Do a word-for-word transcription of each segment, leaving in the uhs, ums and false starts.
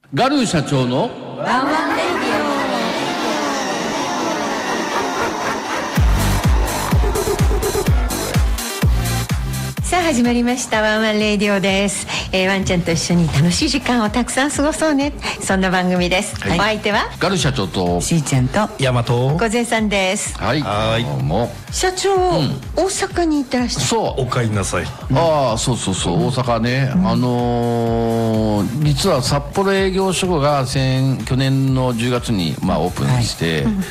ガルー社長のワンワンレディオ。さあ始まりましたワンワンレディオです、えー、ワンちゃんと一緒に楽しい時間をたくさん過ごそうね、そんな番組です、はい、お相手はガルー社長としーちゃんとヤマト小勢さんです。 はいはいどうも社長、うん、大阪に行ってらっしゃる。 そうお帰りなさい、 うん、ああそうそうそう、うん、大阪ね、うん、あのー、実は札幌営業所が先去年のじゅうがつに、まあ、オープンして、はい、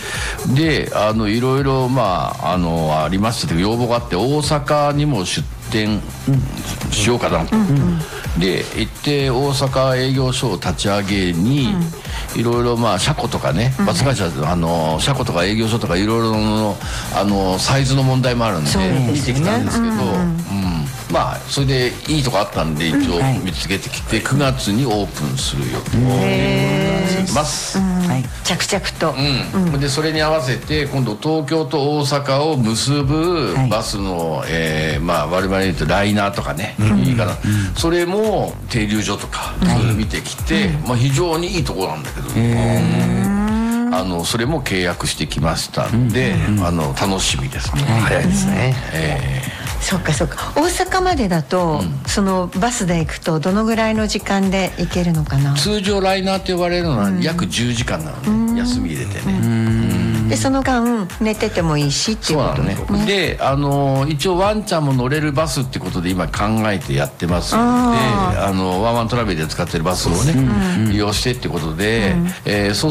であのいろいろ、まあ、あのありましたけど要望があって大阪にも出店しようかなと、うんうん、で行って大阪営業所を立ち上げに、いろいろまあ車庫とかね、バス会社あの車庫とか営業所とかいろいろのあのサイズの問題もあるんで見てきたんですけど、うんうん、まあそれでいいとこあったんで一応見つけてきてくがつにオープンする予定をしています、うんはい、着々と、 うんうん、でそれに合わせて今度東京と大阪を結ぶバスの、はい、えー、まあ我々で言うとライナーとかね、うん、いいかな、うん、それも停留所とか、うん、それ見てきて、うん、まあ、非常にいいところなんだけど、あのそれも契約してきましたんで、うん、あの楽しみですね、うん、早いですね、えー、そうかそうか。大阪までだと、うん、そのバスで行くとどのぐらいの時間で行けるのかな。 通常ライナーって呼ばれるのは約じゅうじかんなので、うん、休み入れてね、うん、 でその間寝ててもいいしっていうことですね。 であの一応ワンちゃんも乗れるバスってことで今考えてやってますので、あのワンワントラベルで使ってるバスをね、うん、利用してってことで、うん、えー、そう